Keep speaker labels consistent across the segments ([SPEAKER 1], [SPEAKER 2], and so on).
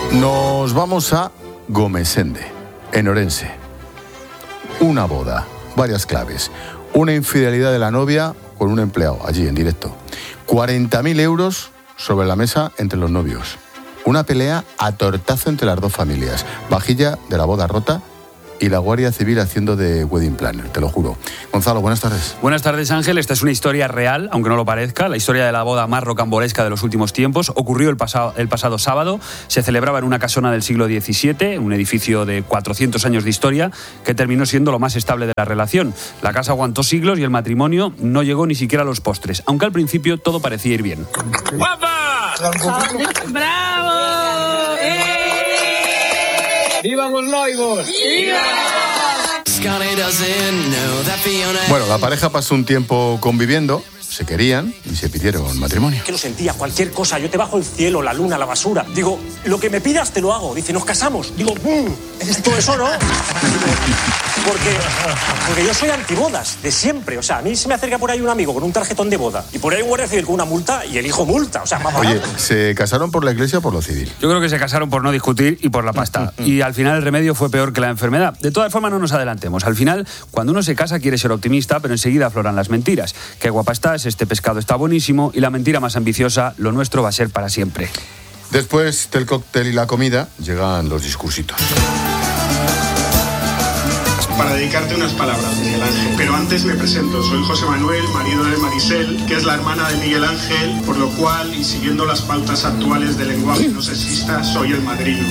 [SPEAKER 1] Nos vamos a Gomesende, en Orense. Una boda, varias claves. Una infidelidad de la novia con un empleado, allí en directo. 40.000 euros sobre la mesa entre los novios. Una pelea a tortazo entre las dos familias. Vajilla de la boda rota y la Guardia Civil haciendo de wedding planner, te lo juro. Gonzalo, buenas tardes.
[SPEAKER 2] Buenas tardes, Ángel. Esta es una historia real, aunque no lo parezca. La historia de la boda más rocambolesca de los últimos tiempos. Ocurrió el pasado sábado. Se celebraba en una casona del siglo XVII, un edificio de 400 años de historia, que terminó siendo lo más estable de la relación. La casa aguantó siglos y el matrimonio no llegó ni siquiera a los postres, aunque al principio todo parecía ir bien.
[SPEAKER 3] ¡Guapa! ¡Bravo! ¡Vivan los noivos! ¡Viva!
[SPEAKER 1] Bueno, la pareja pasó un tiempo conviviendo, se querían y se pidieron matrimonio.
[SPEAKER 4] Que lo sentía, cualquier cosa, yo te bajo el cielo, la luna, la basura. Digo, lo que me pidas te lo hago. Dice, nos casamos. Digo, todo eso no. Porque yo soy antibodas, de siempre. O sea, a mí se me acerca por ahí un amigo con un tarjetón de boda y por ahí un guardia civil con una multa y elijo multa. O sea, más barato.
[SPEAKER 1] Oye, ¿se casaron por la iglesia o por lo civil?
[SPEAKER 2] Yo creo que se casaron por no discutir y por la pasta. Y al final el remedio fue peor que la enfermedad. De todas formas, no nos adelantemos. Al final, cuando uno se casa quiere ser optimista, pero enseguida afloran las mentiras. Qué guapa estás, este pescado está buenísimo, y la mentira más ambiciosa, lo nuestro va a ser para siempre.
[SPEAKER 1] Después del cóctel y la comida, llegan los discursitos.
[SPEAKER 5] Para dedicarte unas palabras, Miguel Ángel. Pero antes me presento, soy José Manuel, marido de Marisel, que es la hermana de Miguel Ángel, por lo cual, y siguiendo las pautas actuales del lenguaje no sexista, soy el madrino.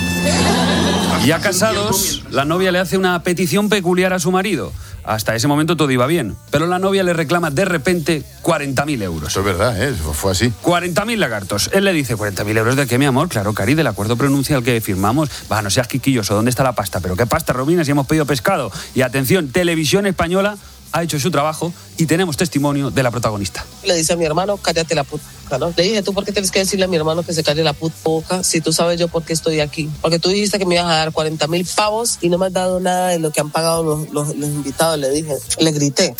[SPEAKER 2] Ya casados, la novia le hace una petición peculiar a su marido. Hasta ese momento todo iba bien, pero la novia le reclama de repente 40.000 euros.
[SPEAKER 1] Eso es verdad, ¿eh? Eso fue así.
[SPEAKER 2] 40.000 lagartos. Él le dice, ¿40.000 euros de qué, mi amor? Claro, Cari, del acuerdo prenupcial que firmamos. Va, no seas quisquilloso, ¿dónde está la pasta? ¿Pero qué pasta, Romina, si hemos pedido pescado? Y atención, Televisión Española ha hecho su trabajo y tenemos testimonio de la protagonista.
[SPEAKER 6] Le dice a mi hermano, cállate la puta boca, ¿no? Le dije, ¿tú por qué tienes que decirle a mi hermano que se calle la puta boca si tú sabes yo por qué estoy aquí? Porque tú dijiste que me ibas a dar 40.000 pavos y no me has dado nada de lo que han pagado los invitados, le dije. Le grité.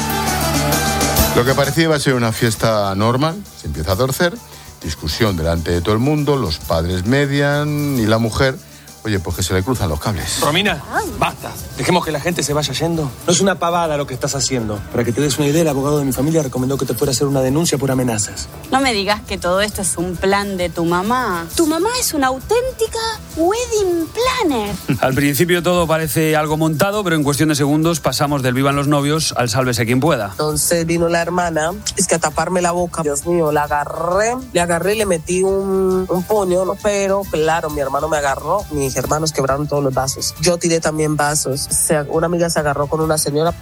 [SPEAKER 1] Lo que parecía iba a ser una fiesta normal, se empieza a torcer, discusión delante de todo el mundo, los padres median y la mujer... Oye, pues que se le cruzan los cables.
[SPEAKER 7] Romina, basta. Dejemos que la gente se vaya yendo. No es una pavada lo que estás haciendo. Para que te des una idea, el abogado de mi familia recomendó que te fuera a hacer una denuncia por amenazas.
[SPEAKER 8] No me digas que todo esto es un plan de tu mamá. Tu mamá es una auténtica wedding planner.
[SPEAKER 2] Al principio todo parece algo montado, pero en cuestión de segundos pasamos del vivan los novios al sálvese quien pueda.
[SPEAKER 6] Entonces vino la hermana, es que a taparme la boca. Dios mío, la agarré y le metí un puño, ¿no? Pero claro, mi hermano me agarró. Mis hermanos quebraron todos los vasos. Yo tiré también vasos. Una amiga se agarró con una señora.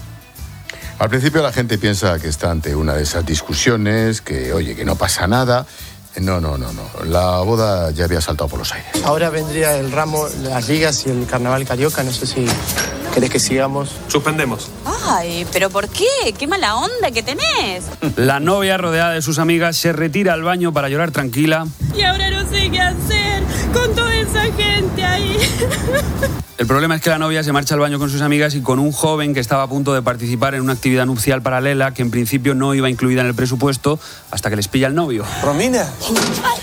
[SPEAKER 1] Al principio la gente piensa que está ante una de esas discusiones, que oye, que no pasa nada. No. La boda ya había saltado por los aires.
[SPEAKER 9] Ahora vendría el ramo, las ligas y el carnaval carioca. No sé si querés que sigamos.
[SPEAKER 7] Suspendemos.
[SPEAKER 8] Ay, ¿pero por qué? ¡Qué mala onda que tenés!
[SPEAKER 2] La novia, rodeada de sus amigas, se retira al baño para llorar tranquila.
[SPEAKER 3] Y ahora no sé qué hacer con toda esa gente ahí.
[SPEAKER 2] El problema es que la novia se marcha al baño con sus amigas y con un joven que estaba a punto de participar en una actividad nupcial paralela que en principio no iba incluida en el presupuesto hasta que les pilla el novio.
[SPEAKER 7] Romina.
[SPEAKER 8] Ay.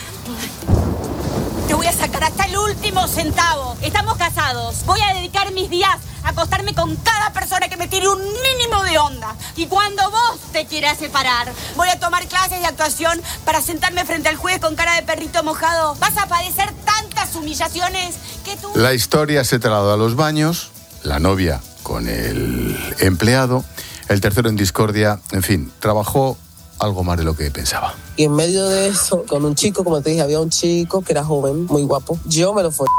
[SPEAKER 8] Te voy a sacar hasta el último centavo. Estamos casados. Voy a dedicar mis días a acostarme con cada persona que me tire un mínimo de onda. Y cuando vos te quieras separar, voy a tomar clases de actuación para sentarme frente al juez con cara de perrito mojado. Vas a padecer tantas humillaciones que tú...
[SPEAKER 1] La historia se trasladó a los baños, la novia con el empleado, el tercero en discordia, en fin, trabajó algo más de lo que pensaba.
[SPEAKER 6] Y en medio de eso, con un chico, como te dije, había un chico que era joven, muy guapo. Yo me lo fui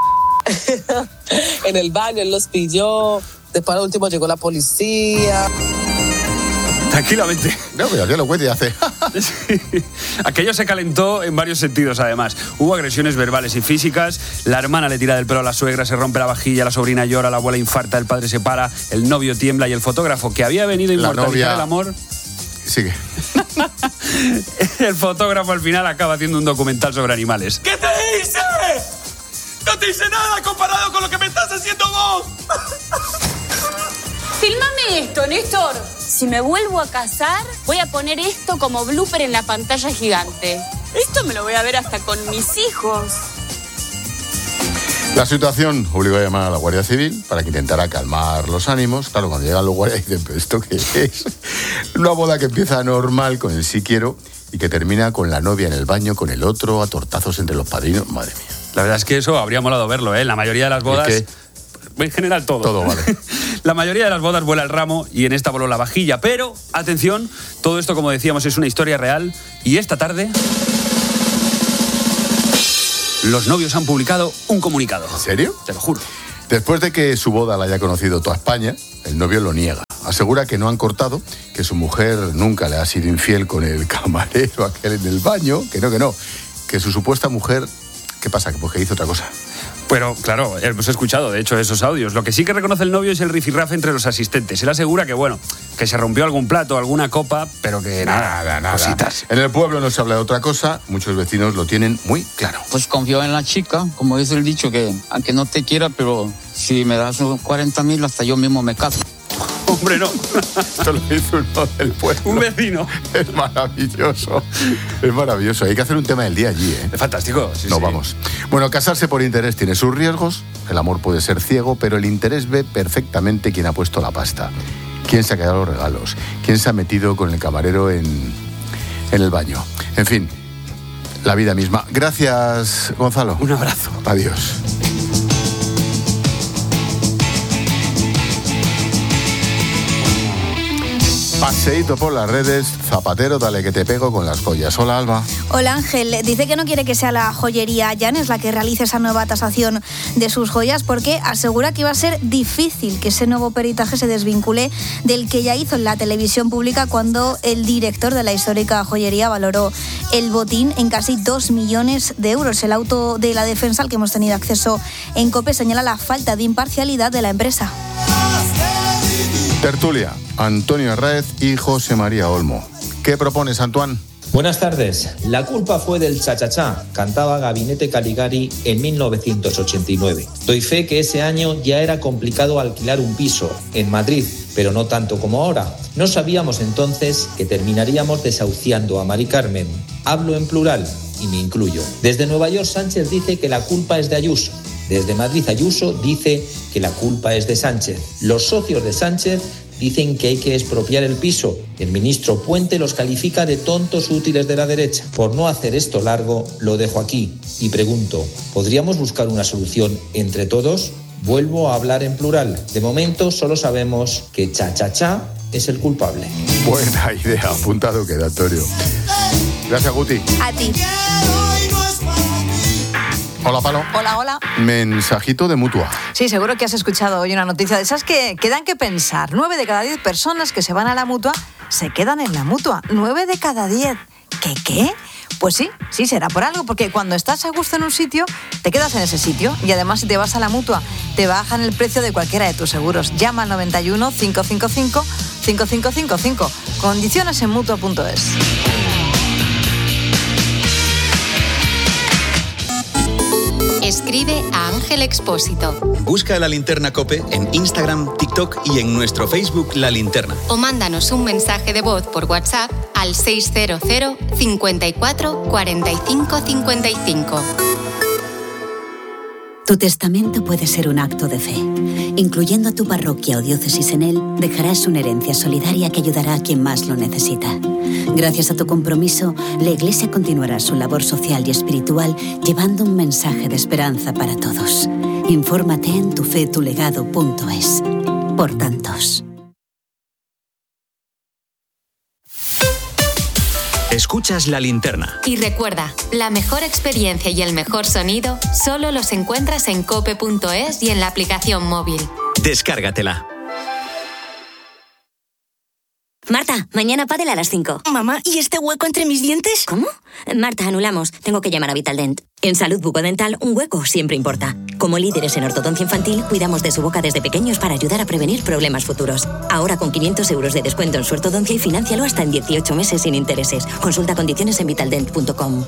[SPEAKER 6] en el baño, él los pilló. Después al último llegó la policía.
[SPEAKER 2] Tranquilamente.
[SPEAKER 1] No, pero ya lo cuenta y hace...
[SPEAKER 2] Sí. Aquello se calentó en varios sentidos, además. Hubo agresiones verbales y físicas. La hermana le tira del pelo a la suegra, se rompe la vajilla, la sobrina llora, la abuela infarta, el padre se para, el novio tiembla y el fotógrafo que había venido a inmortalizar el amor...
[SPEAKER 1] Sigue.
[SPEAKER 2] El fotógrafo al final acaba haciendo un documental sobre animales.
[SPEAKER 7] ¿Qué te hice? No te hice nada comparado con lo que me estás haciendo vos.
[SPEAKER 8] Fílmame esto, Néstor. Si me vuelvo a casar, voy a poner esto como blooper en la pantalla gigante. Esto me lo voy a ver hasta con mis hijos.
[SPEAKER 1] La situación obligó a llamar a la Guardia Civil para que intentara calmar los ánimos. Claro, cuando llegan los guardias dicen, ¿pero esto qué es? Una boda que empieza normal con el sí quiero y que termina con la novia en el baño, con el otro, a tortazos entre los padrinos. Madre mía.
[SPEAKER 2] La verdad es que eso habría molado verlo, ¿eh? La mayoría de las bodas... En general todo.
[SPEAKER 1] Todo, vale.
[SPEAKER 2] La mayoría de las bodas vuela el ramo y en esta voló la vajilla. Pero, atención, todo esto, como decíamos, es una historia real. Y esta tarde... los novios han publicado un comunicado.
[SPEAKER 1] ¿En serio?
[SPEAKER 2] Te lo juro.
[SPEAKER 1] Después de que su boda la haya conocido toda España, el novio lo niega. Asegura que no han cortado, que su mujer nunca le ha sido infiel con el camarero aquel en el baño, que no. Que su supuesta mujer, ¿qué pasa? Pues que hizo otra cosa.
[SPEAKER 2] Pero, claro, hemos escuchado, de hecho, esos audios. Lo que sí que reconoce el novio es el rifirrafe entre los asistentes. Él asegura que, bueno, que se rompió algún plato, alguna copa, pero que nada. Cositas.
[SPEAKER 1] En el pueblo no se habla de otra cosa, muchos vecinos lo tienen muy claro.
[SPEAKER 10] Pues confío en la chica, como dice el dicho, que aunque no te quiera, pero si me das 40.000, hasta yo mismo me caso.
[SPEAKER 2] Hombre, no.
[SPEAKER 1] Esto lo hizo uno del pueblo.
[SPEAKER 2] Un vecino.
[SPEAKER 1] Es maravilloso. Es maravilloso. Hay que hacer un tema del día allí, ¿eh?
[SPEAKER 2] Es fantástico. Sí,
[SPEAKER 1] no, vamos. Bueno, casarse por interés tiene sus riesgos. El amor puede ser ciego, pero el interés ve perfectamente quién ha puesto la pasta, quién se ha quedado los regalos, quién se ha metido con el camarero en el baño. En fin, la vida misma. Gracias, Gonzalo.
[SPEAKER 2] Un abrazo.
[SPEAKER 1] Adiós. Paseíto por las redes, Zapatero, dale que te pego con las joyas. Hola, Alba.
[SPEAKER 11] Hola, Ángel. Dice que no quiere que sea la joyería Llanes la que realice esa nueva tasación de sus joyas porque asegura que va a ser difícil que ese nuevo peritaje se desvincule del que ya hizo en la televisión pública cuando el director de la histórica joyería valoró el botín en casi 2 millones de euros. El auto de la defensa al que hemos tenido acceso en COPE señala la falta de imparcialidad de la empresa.
[SPEAKER 1] Tertulia, Antonio Herráez y José María Olmo. ¿Qué propones, Antoine?
[SPEAKER 12] Buenas tardes. La culpa fue del cha-cha-cha, cantaba Gabinete Caligari en 1989. Doy fe que ese año ya era complicado alquilar un piso en Madrid, pero no tanto como ahora. No sabíamos entonces que terminaríamos desahuciando a Mari Carmen. Hablo en plural y me incluyo. Desde Nueva York, Sánchez dice que la culpa es de Ayuso. Desde Madrid, Ayuso dice que la culpa es de Sánchez. Los socios de Sánchez dicen que hay que expropiar el piso. El ministro Puente los califica de tontos útiles de la derecha. Por no hacer esto largo, lo dejo aquí. Y pregunto, ¿podríamos buscar una solución entre todos? Vuelvo a hablar en plural. De momento solo sabemos que cha-cha-cha es el culpable.
[SPEAKER 1] Buena idea, apuntado queda, Antonio. Gracias, Guti.
[SPEAKER 11] A ti.
[SPEAKER 1] Hola, Palo.
[SPEAKER 13] Hola.
[SPEAKER 1] Mensajito de Mutua.
[SPEAKER 13] Sí, seguro que has escuchado hoy una noticia de esas que dan que pensar. 9 de cada 10 personas que se van a la Mutua se quedan en la Mutua. 9 de cada 10. ¿Qué? Pues sí, será por algo, porque cuando estás a gusto en un sitio, te quedas en ese sitio. Y además, si te vas a la Mutua, te bajan el precio de cualquiera de tus seguros. Llama al 91 555 5555. Condiciones en Mutua.es.
[SPEAKER 14] Escribe a Ángel Expósito.
[SPEAKER 15] Busca La Linterna COPE en Instagram, TikTok y en nuestro Facebook La Linterna.
[SPEAKER 14] O mándanos un mensaje de voz por WhatsApp al 600 54 45 55.
[SPEAKER 16] Tu testamento puede ser un acto de fe. Incluyendo a tu parroquia o diócesis en él, dejarás una herencia solidaria que ayudará a quien más lo necesita. Gracias a tu compromiso, la Iglesia continuará su labor social y espiritual llevando un mensaje de esperanza para todos. Infórmate en tufetulegado.es. Por tantos.
[SPEAKER 15] Escuchas La Linterna.
[SPEAKER 14] Y recuerda, la mejor experiencia y el mejor sonido solo los encuentras en cope.es y en la aplicación móvil.
[SPEAKER 15] Descárgatela.
[SPEAKER 17] Marta, mañana pádel a las 5.
[SPEAKER 18] Mamá, ¿y este hueco entre mis dientes?
[SPEAKER 17] ¿Cómo? Marta, anulamos. Tengo que llamar a Vitaldent. En salud bucodental, un hueco siempre importa. Como líderes en ortodoncia infantil, cuidamos de su boca desde pequeños para ayudar a prevenir problemas futuros. Ahora con 500 euros de descuento en su ortodoncia y financialo hasta en 18 meses sin intereses. Consulta condiciones en vitaldent.com.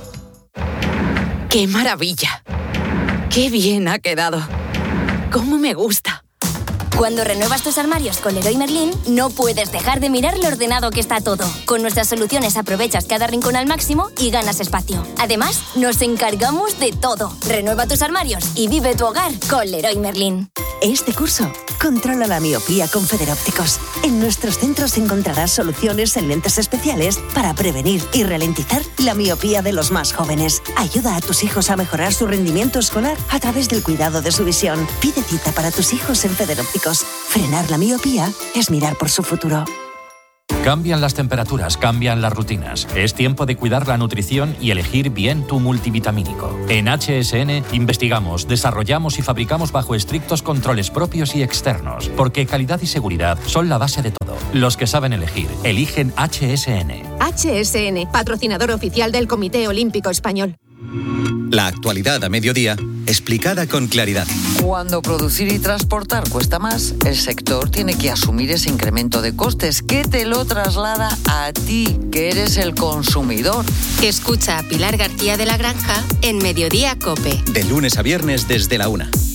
[SPEAKER 18] ¡Qué maravilla! ¡Qué bien ha quedado! ¡Cómo me gusta!
[SPEAKER 17] Cuando renuevas tus armarios con Leroy Merlin, no puedes dejar de mirar lo ordenado que está todo. Con nuestras soluciones aprovechas cada rincón al máximo y ganas espacio. Además, nos encargamos de todo. Renueva tus armarios y vive tu hogar con Leroy Merlin.
[SPEAKER 19] Este curso, controla la miopía con Federópticos. En nuestros centros encontrarás soluciones en lentes especiales para prevenir y ralentizar la miopía de los más jóvenes. Ayuda a tus hijos a mejorar su rendimiento escolar a través del cuidado de su visión. Pide cita para tus hijos en Federópticos. Frenar la miopía es mirar por su futuro.
[SPEAKER 20] Cambian las temperaturas, cambian las rutinas. Es tiempo de cuidar la nutrición y elegir bien tu multivitamínico. En HSN investigamos, desarrollamos y fabricamos bajo estrictos controles propios y externos, porque calidad y seguridad son la base de todo. Los que saben elegir, eligen HSN.
[SPEAKER 21] HSN, patrocinador oficial del Comité Olímpico Español.
[SPEAKER 15] La actualidad a mediodía, explicada con claridad.
[SPEAKER 22] Cuando producir y transportar cuesta más, el sector tiene que asumir ese incremento de costes que te lo traslada a ti, que eres el consumidor.
[SPEAKER 14] Escucha a Pilar García de la Granja en Mediodía COPE.
[SPEAKER 15] De lunes a viernes desde la 1.